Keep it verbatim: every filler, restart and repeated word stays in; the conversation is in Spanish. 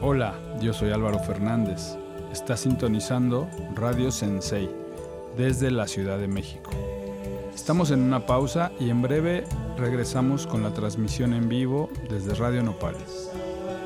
Hola, yo soy Álvaro Fernández. Está sintonizando Radio Sensei desde la Ciudad de México. Estamos en una pausa y en breve regresamos con la transmisión en vivo desde Radio Nopales.